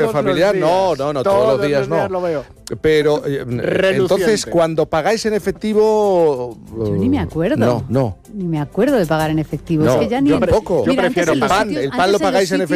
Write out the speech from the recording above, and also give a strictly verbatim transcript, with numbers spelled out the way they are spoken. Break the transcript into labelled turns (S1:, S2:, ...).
S1: familiar, no, no, no, todos, todos los días, los días no.
S2: Lo veo.
S1: Pero eh, entonces, cuando pagáis en efectivo...
S3: Yo ni me acuerdo.
S1: No, no.
S3: Ni me acuerdo de pagar en efectivo.
S1: No,
S3: es que ya ni
S1: yo tampoco.
S2: Yo prefiero
S1: el pan, el pan lo pagáis en efectivo.